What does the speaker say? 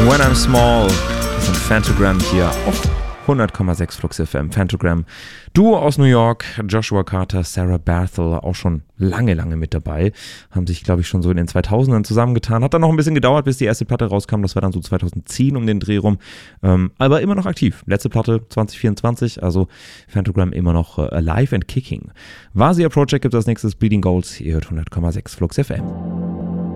When I'm Small, das sind Phantogram hier auf 100,6 Flux FM. Phantogram, Duo aus New York, Joshua Carter, Sarah Barthel, auch schon lange mit dabei. Haben sich, glaube ich, schon so in den 2000ern zusammengetan. Hat dann noch ein bisschen gedauert, bis die erste Platte rauskam. Das war dann so 2010 um den Dreh rum. Aber immer noch aktiv. Letzte Platte 2024, also Phantogram immer noch alive and kicking. Vasia Project gibt es als nächstes, Bleeding Goals. Ihr hört 100,6 Flux FM.